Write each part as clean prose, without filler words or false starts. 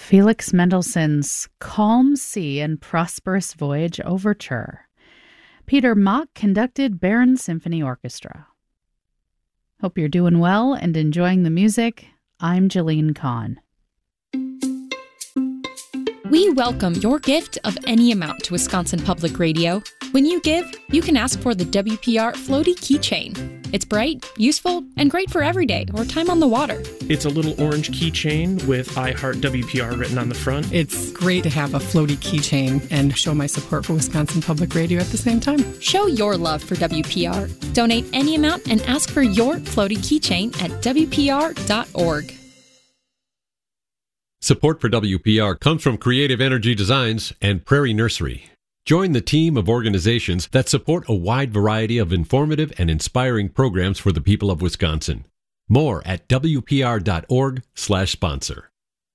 Felix Mendelssohn's Calm Sea and Prosperous Voyage Overture. Peter Mock conducted Baron Symphony Orchestra. Hope you're doing well and enjoying the music. I'm Jalene Kahn. We welcome your gift of any amount to Wisconsin Public Radio. When you give, you can ask for the WPR Floaty Keychain. It's bright, useful, and great for every day or time on the water. It's a little orange keychain with I Heart WPR written on the front. It's great to have a floaty keychain and show my support for Wisconsin Public Radio at the same time. Show your love for WPR. Donate any amount and ask for your floaty keychain at WPR.org. Support for WPR comes from Creative Energy Designs and Prairie Nursery. Join the team of organizations that support a wide variety of informative and inspiring programs for the people of Wisconsin. More at WPR.org/sponsor.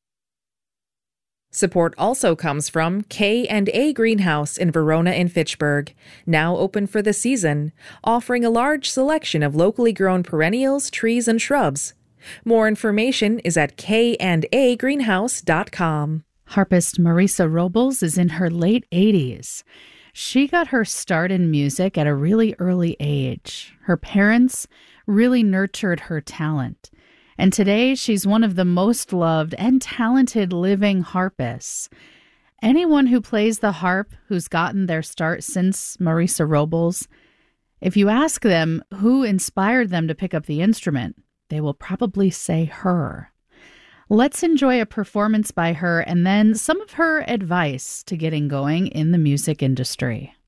Support also comes from K&A Greenhouse in Verona and Fitchburg, now open for the season, offering a large selection of locally grown perennials, trees, and shrubs. More information is at kandagreenhouse.com. Harpist Marisa Robles is in her late 80s. She got her start in music at a really early age. Her parents really nurtured her talent. And today she's one of the most loved and talented living harpists. Anyone who plays the harp who's gotten their start since Marisa Robles, if you ask them who inspired them to pick up the instrument, they will probably say her. Let's enjoy a performance by her and then some of her advice to getting going in the music industry.